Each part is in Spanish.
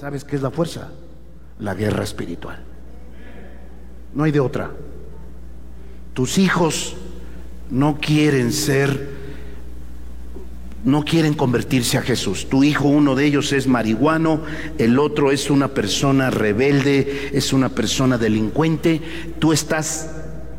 ¿Sabes qué es la fuerza? La guerra espiritual. No hay de otra. Tus hijos no quieren convertirse a Jesús. Tu hijo, uno de ellos es marihuano, el otro es una persona rebelde, es una persona delincuente. Tú estás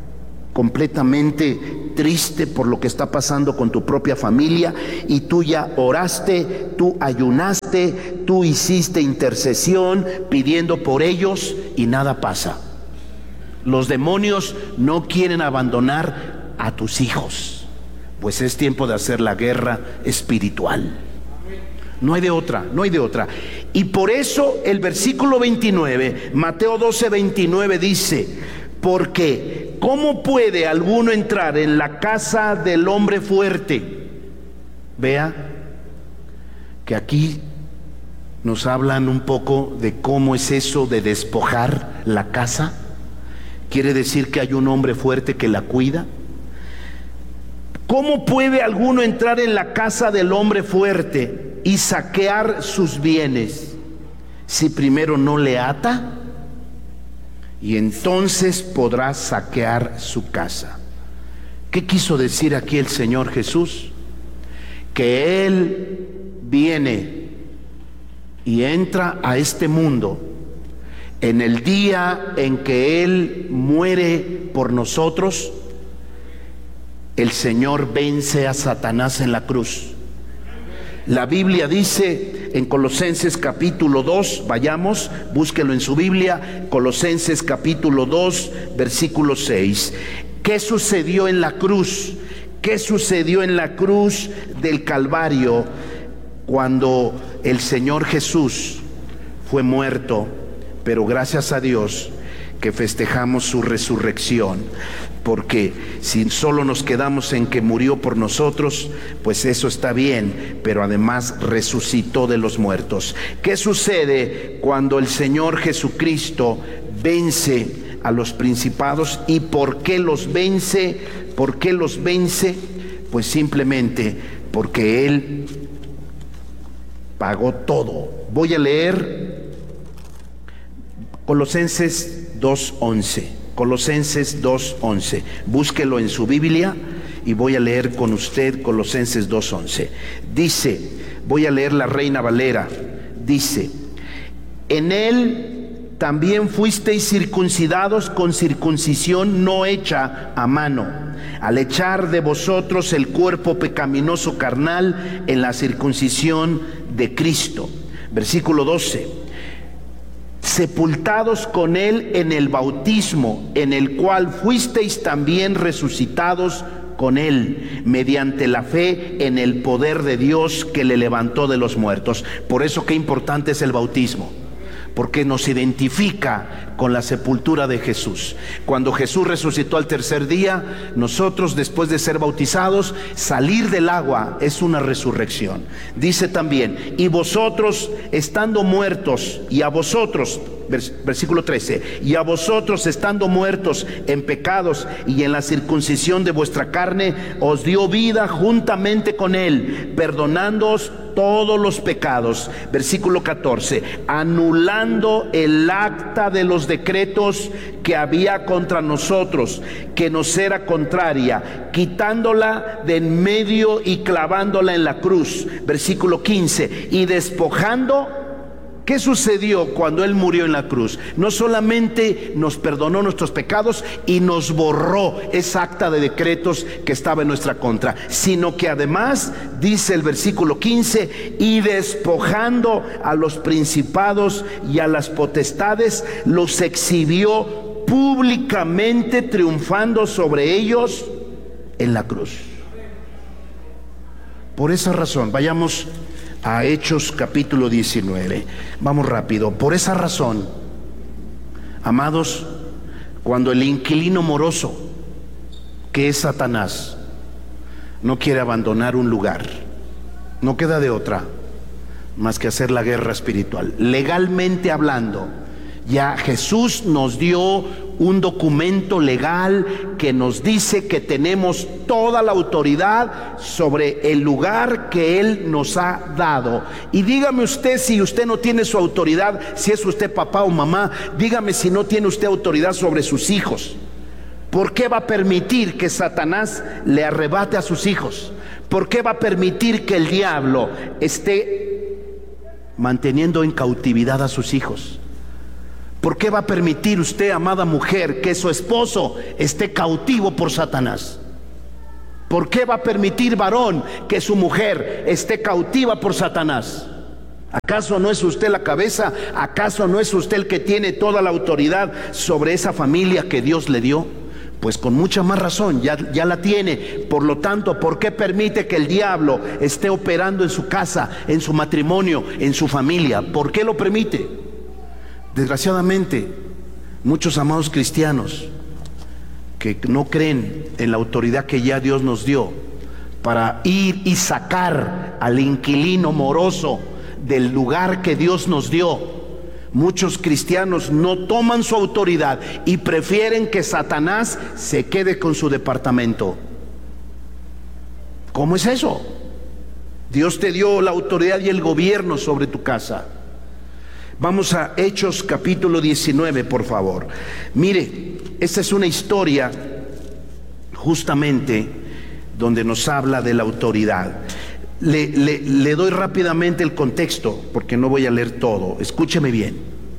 completamente triste por lo que está pasando con tu propia familia, y tú ya oraste, tú ayunaste, tú hiciste intercesión pidiendo por ellos y nada pasa. Los demonios no quieren abandonar a tus hijos, pues es tiempo de hacer la guerra espiritual. No hay de otra, no hay de otra. Y por eso el versículo 29, Mateo 12:29 dice: porque ¿cómo puede alguno entrar en la casa del hombre fuerte? Vea que aquí nos hablan un poco de cómo es eso de despojar la casa. Quiere decir que hay un hombre fuerte que la cuida. ¿Cómo puede alguno entrar en la casa del hombre fuerte y saquear sus bienes si primero no le ata? Y entonces podrá saquear su casa. ¿Qué quiso decir aquí el Señor Jesús? Que Él viene y entra a este mundo en el día en que Él muere por nosotros. El Señor vence a Satanás en la cruz. La Biblia dice en Colosenses capítulo 2, vayamos, búsquelo en su Biblia, Colosenses capítulo 2, versículo 6. ¿Qué sucedió en la cruz? ¿Qué sucedió en la cruz del Calvario cuando el Señor Jesús fue muerto? Pero gracias a Dios que festejamos su resurrección, porque si solo nos quedamos en que murió por nosotros, pues eso está bien, pero además resucitó de los muertos. ¿Qué sucede cuando el Señor Jesucristo vence a los principados? ¿Y por qué los vence? ¿Por qué los vence? Pues simplemente porque Él pagó todo. Voy a leer Colosenses 2:11. Colosenses 2:11. Búsquelo en su Biblia y voy a leer con usted Colosenses 2:11. Dice, voy a leer la Reina Valera. Dice: en Él también fuisteis circuncidados con circuncisión no hecha a mano, al echar de vosotros el cuerpo pecaminoso carnal en la circuncisión de Cristo. Versículo 12. Sepultados con Él en el bautismo, en el cual fuisteis también resucitados con Él, mediante la fe en el poder de Dios que le levantó de los muertos. Por eso qué importante es el bautismo, porque nos identifica con la sepultura de Jesús. Cuando Jesús resucitó al tercer día, nosotros, después de ser bautizados, salir del agua es una resurrección. Dice también: y vosotros estando muertos, y a vosotros, versículo 13, y a vosotros estando muertos en pecados y en la circuncisión de vuestra carne, os dio vida juntamente con Él, perdonándoos todos los pecados. Versículo 14, anulando el acta de los decretos que había contra nosotros, que nos era contraria, quitándola de en medio y clavándola en la cruz. Versículo 15, y despojando. ¿Qué sucedió cuando Él murió en la cruz? No solamente nos perdonó nuestros pecados y nos borró esa acta de decretos que estaba en nuestra contra, sino que además, dice el versículo 15, y despojando a los principados y a las potestades, los exhibió públicamente, triunfando sobre ellos en la cruz. Por esa razón, vayamos a Hechos capítulo 19. Vamos rápido. Por esa razón, amados, cuando el inquilino moroso, que es Satanás, no quiere abandonar un lugar, no queda de otra más que hacer la guerra espiritual. Legalmente hablando, ya Jesús nos dio un documento legal que nos dice que tenemos toda la autoridad sobre el lugar que Él nos ha dado. Y dígame usted si usted no tiene su autoridad, si es usted papá o mamá, dígame si no tiene usted autoridad sobre sus hijos. ¿Por qué va a permitir que Satanás le arrebate a sus hijos? ¿Por qué va a permitir que el diablo esté manteniendo en cautividad a sus hijos? ¿Por qué va a permitir usted, amada mujer, que su esposo esté cautivo por Satanás? ¿Por qué va a permitir, varón, que su mujer esté cautiva por Satanás? ¿Acaso no es usted la cabeza? ¿Acaso no es usted el que tiene toda la autoridad sobre esa familia que Dios le dio? Pues con mucha más razón, ya la tiene. Por lo tanto, ¿por qué permite que el diablo esté operando en su casa, en su matrimonio, en su familia? ¿Por qué lo permite? Desgraciadamente, muchos amados cristianos que no creen en la autoridad que ya Dios nos dio para ir y sacar al inquilino moroso del lugar que Dios nos dio, muchos cristianos no toman su autoridad y prefieren que Satanás se quede con su departamento. ¿Cómo es eso? Dios te dio la autoridad y el gobierno sobre tu casa. Vamos a Hechos capítulo 19, por favor. Mire, esta es una historia justamente donde nos habla de la autoridad. Le doy rápidamente el contexto porque no voy a leer todo. Escúcheme bien.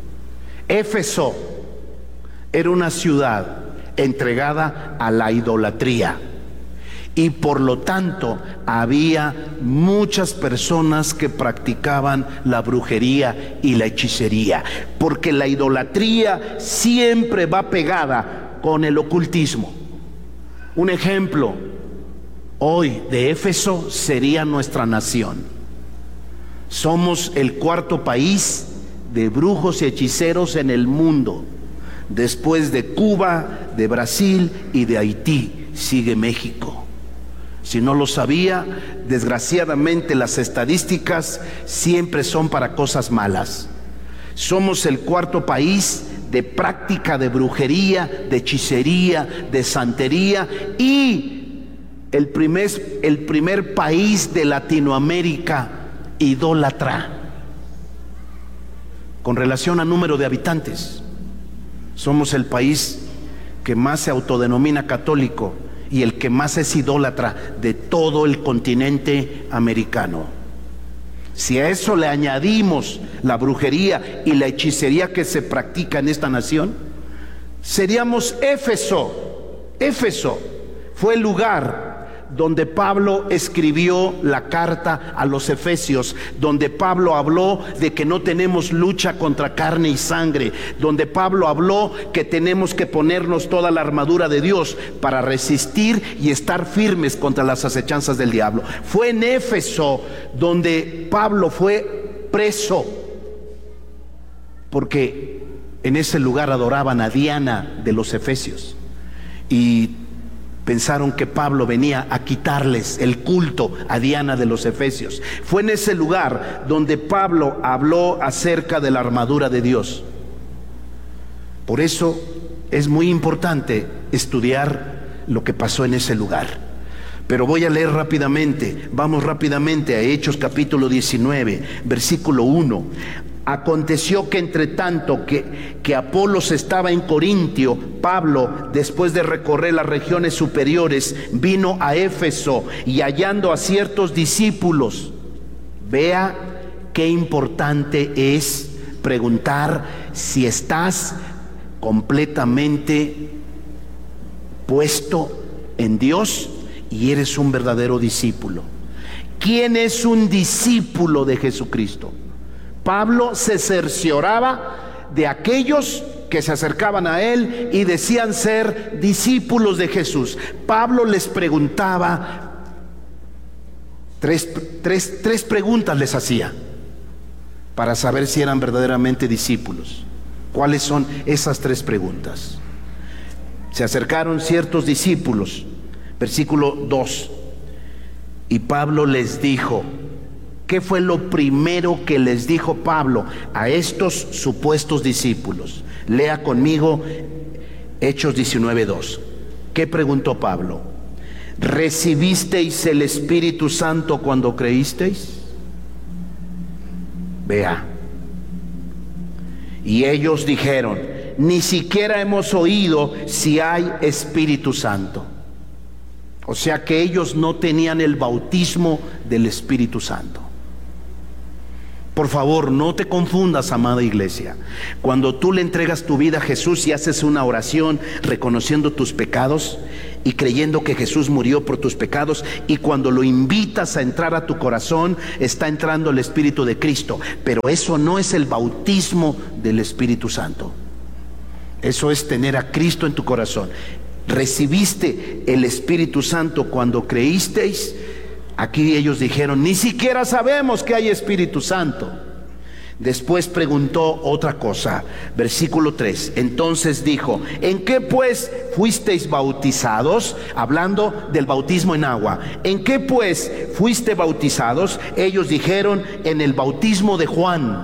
Éfeso era una ciudad entregada a la idolatría y por lo tanto había muchas personas que practicaban la brujería y la hechicería, porque la idolatría siempre va pegada con el ocultismo. Un ejemplo hoy de Éfeso sería nuestra nación. Somos el cuarto país de brujos y hechiceros en el mundo. Después de Cuba, de Brasil y de Haití, sigue México. Si no lo sabía, desgraciadamente las estadísticas siempre son para cosas malas. Somos el cuarto país de práctica de brujería, de hechicería, de santería y el primer país de Latinoamérica idólatra con relación a número de habitantes. Somos el país que más se autodenomina católico y el que más es idólatra de todo el continente americano. Si a eso le añadimos la brujería y la hechicería que se practica en esta nación, seríamos Éfeso. Éfeso fue el lugar donde Pablo escribió la carta a los Efesios, donde Pablo habló de que no tenemos lucha contra carne y sangre, donde Pablo habló que tenemos que ponernos toda la armadura de Dios para resistir y estar firmes contra las acechanzas del diablo. Fue en Éfeso donde Pablo fue preso, porque en ese lugar adoraban a Diana de los Efesios y pensaron que Pablo venía a quitarles el culto a Diana de los Efesios. Fue en ese lugar donde Pablo habló acerca de la armadura de Dios. Por eso es muy importante estudiar lo que pasó en ese lugar. Pero voy a leer rápidamente, vamos rápidamente a Hechos capítulo 19, versículo 1. Aconteció que entre tanto que Apolos estaba en Corintio, Pablo, después de recorrer las regiones superiores, vino a Éfeso y hallando a ciertos discípulos. Vea qué importante es preguntar si estás completamente puesto en Dios y eres un verdadero discípulo. ¿Quién es un discípulo de Jesucristo? Pablo se cercioraba de aquellos que se acercaban a él y decían ser discípulos de Jesús. Pablo les preguntaba, tres preguntas les hacía para saber si eran verdaderamente discípulos. ¿Cuáles son esas tres preguntas? Se acercaron ciertos discípulos, versículo 2, y Pablo les dijo. ¿Qué fue lo primero que les dijo Pablo a estos supuestos discípulos? Lea conmigo Hechos 19:2. ¿Qué preguntó Pablo? ¿Recibisteis el Espíritu Santo cuando creísteis? Vea. Y ellos dijeron: ni siquiera hemos oído si hay Espíritu Santo. O sea que ellos no tenían el bautismo del Espíritu Santo. Por favor, no te confundas, amada iglesia. Cuando tú le entregas tu vida a Jesús y haces una oración reconociendo tus pecados y creyendo que Jesús murió por tus pecados, y cuando lo invitas a entrar a tu corazón, está entrando el Espíritu de Cristo. Pero eso no es el bautismo del Espíritu Santo. Eso es tener a Cristo en tu corazón. ¿Recibiste el Espíritu Santo cuando creísteis? Aquí ellos dijeron: ni siquiera sabemos que hay Espíritu Santo. Después preguntó otra cosa, versículo 3. Entonces dijo: ¿en qué pues fuisteis bautizados? Hablando del bautismo en agua. ¿En qué pues fuiste bautizados? Ellos dijeron: en el bautismo de Juan.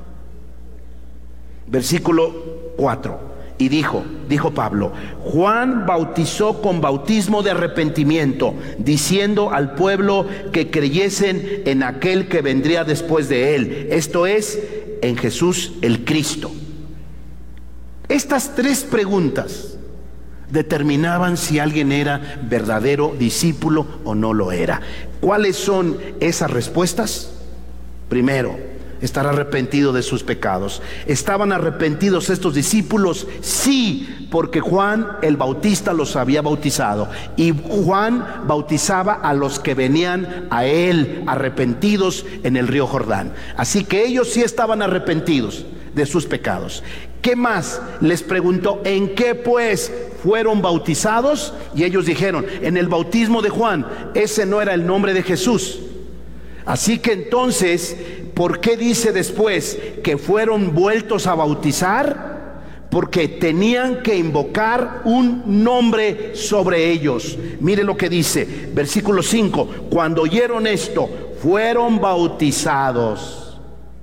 Versículo 4. Y dijo Pablo: Juan bautizó con bautismo de arrepentimiento, diciendo al pueblo que creyesen en aquel que vendría después de él, esto es, en Jesús el Cristo. Estas tres preguntas determinaban si alguien era verdadero discípulo o no lo era. ¿Cuáles son esas respuestas? Primero, estar arrepentido de sus pecados. ¿Estaban arrepentidos estos discípulos? Sí, porque Juan el Bautista los había bautizado, y Juan bautizaba a los que venían a él arrepentidos en el río Jordán. Así que ellos sí estaban arrepentidos de sus pecados. ¿Qué más? Les preguntó: ¿en qué pues fueron bautizados? Y ellos dijeron: en el bautismo de Juan. Ese no era el nombre de Jesús. Así que entonces, ¿por qué dice después que fueron vueltos a bautizar? Porque tenían que invocar un nombre sobre ellos. Mire lo que dice, versículo 5. Cuando oyeron esto, fueron bautizados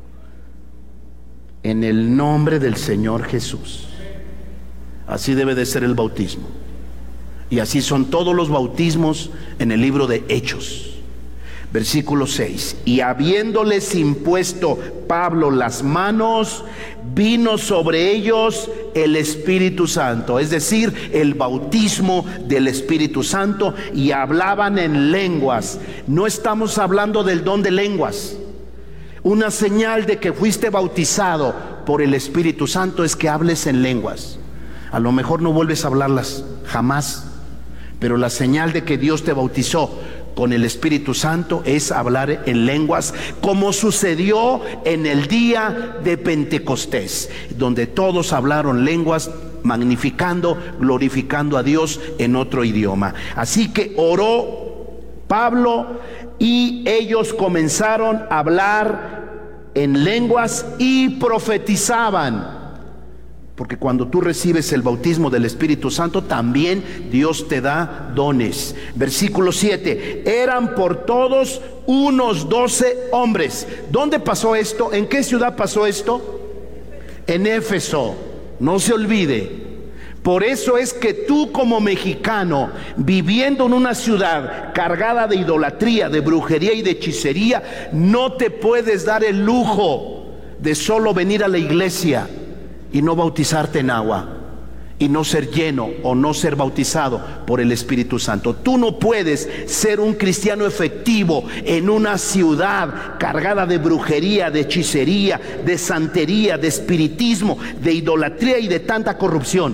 en el nombre del Señor Jesús. Así debe de ser el bautismo. Y así son todos los bautismos en el libro de Hechos. Versículo 6. Y habiéndoles impuesto Pablo las manos, vino sobre ellos el Espíritu Santo, es decir, el bautismo del Espíritu Santo, y hablaban en lenguas. No estamos hablando del don de lenguas. Una señal de que fuiste bautizado por el Espíritu Santo es que hables en lenguas. A lo mejor no vuelves a hablarlas jamás, pero la señal de que Dios te bautizó con el Espíritu Santo es hablar en lenguas, como sucedió en el día de Pentecostés, donde todos hablaron lenguas, magnificando, glorificando a Dios en otro idioma. Así que oró Pablo y ellos comenzaron a hablar en lenguas y profetizaban. Porque cuando tú recibes el bautismo del Espíritu Santo, también Dios te da dones. Versículo 7. Eran por todos unos 12 hombres. ¿Dónde pasó esto? ¿En qué ciudad pasó esto? En Éfeso. No se olvide. Por eso es que tú, como mexicano, viviendo en una ciudad cargada de idolatría, de brujería y de hechicería, no te puedes dar el lujo de solo venir a la iglesia y no bautizarte en agua, y no ser lleno o no ser bautizado por el Espíritu Santo. Tú no puedes ser un cristiano efectivo en una ciudad cargada de brujería, de hechicería, de santería, de espiritismo, de idolatría y de tanta corrupción.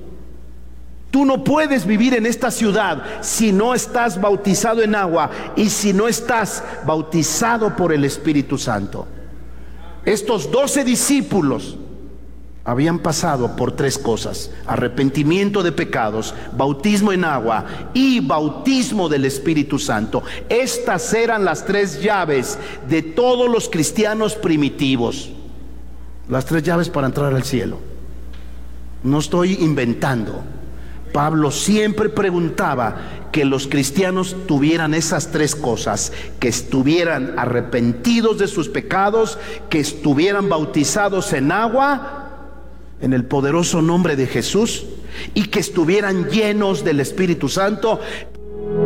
Tú no puedes vivir en esta ciudad si no estás bautizado en agua y si no estás bautizado por el Espíritu Santo. Estos 12 discípulos habían pasado por tres cosas: arrepentimiento de pecados, bautismo en agua y bautismo del Espíritu Santo. Estas eran las tres llaves de todos los cristianos primitivos. Las tres llaves para entrar al cielo. No estoy inventando. Pablo siempre preguntaba que los cristianos tuvieran esas tres cosas: que estuvieran arrepentidos de sus pecados, que estuvieran bautizados en agua en el poderoso nombre de Jesús, y que estuvieran llenos del Espíritu Santo.